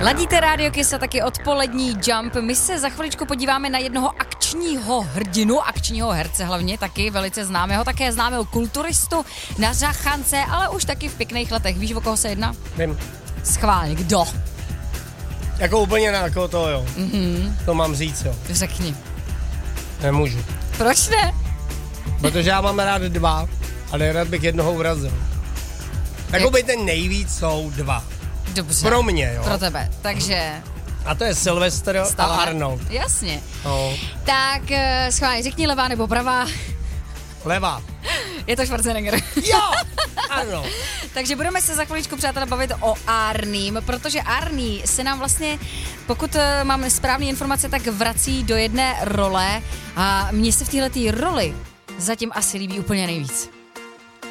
Ladíte Rádio Kiss a taky odpolední Jump. My se za chviličku podíváme na jednoho akčního hrdinu, akčního herce hlavně, taky velice známého, také známého kulturistu na řachance, ale už taky v pěkných letech. Víš, o koho se jedná? Vím. Schválně, kdo? Jako úplně na jako to, jo. To mám říct, jo. Řekni. Nemůžu. Proč ne? Protože já mám rád dva, ale rád bych jednoho urazil. Jakoby ten nejvíc jsou dva. Dobře. Pro mě, jo. Pro tebe, takže... A to je Sylvester a Arnold. Jasně. No. Tak schválně, řekni levá nebo pravá. Levá. Je to Schwarzenegger. Jo, ano. Takže budeme se za chviličku, přátelé, bavit o Arným, protože Arný se nám vlastně, pokud mám správné informace, tak vrací do jedné role a mně se v této roli zatím asi líbí úplně nejvíc.